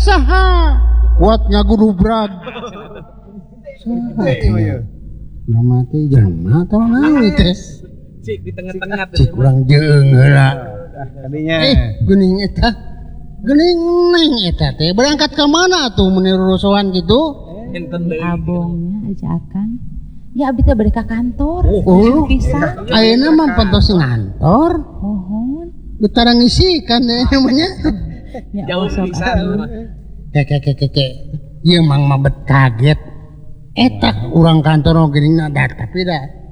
saha buat ngagudubrak nama teh jelema atau naon teh cik di tengah-tengah cik urang jeung heula tadinya geuning eta teh berangkat ke mana tuh meniru rusuhan gitu enten deui abongnya aja akang ya abdi teh bade ka kantor bisa ayeuna mah pantos ngantor mohon betara ngisikan namanya ya jauh sok pisan ieu mang mah bet kaget eta urang kantor geuning na tapi dah